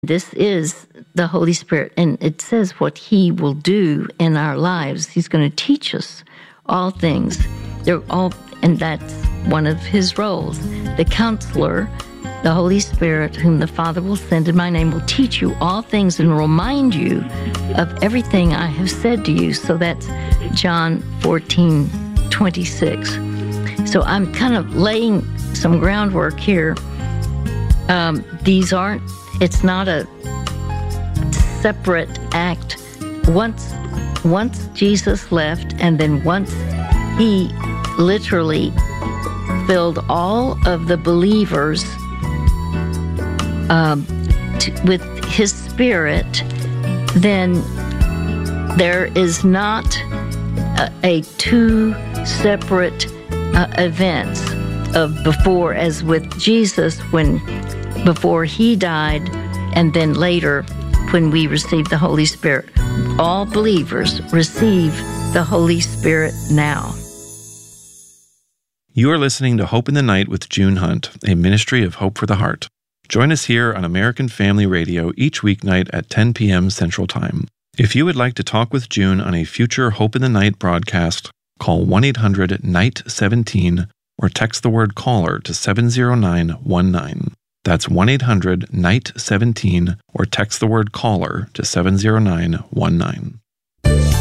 This is the Holy Spirit, and it says what He will do in our lives. He's going to teach us all things. And that's one of His roles. The Counselor, the Holy Spirit, whom the Father will send in my name, will teach you all things and remind you of everything I have said to you. So that's John 14:26. So I'm kind of laying some groundwork here. It's not a separate act. Once Jesus left, and then once He literally filled all of the believers with His Spirit, then there is not a two separate events of before, as with Jesus before He died, and then later when we receive the Holy Spirit. All believers receive the Holy Spirit now. You are listening to Hope in the Night with June Hunt, a ministry of Hope for the Heart. Join us here on American Family Radio each weeknight at 10 p.m. Central Time. If you would like to talk with June on a future Hope in the Night broadcast, call 1-800-NIGHT-17 or text the word CALLER to 70919. That's 1-800-NIGHT-17 or text the word CALLER to 70919.